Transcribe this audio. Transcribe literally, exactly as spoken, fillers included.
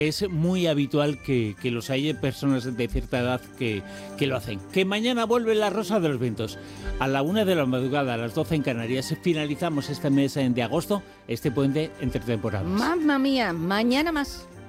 Es muy habitual que, que los haya personas de cierta edad que, que lo hacen. Que mañana vuelve la Rosa de los Vientos. A la una de la madrugada, a las doce en Canarias, finalizamos este mes de agosto, este puente entre temporadas. Mamma mía, mañana más.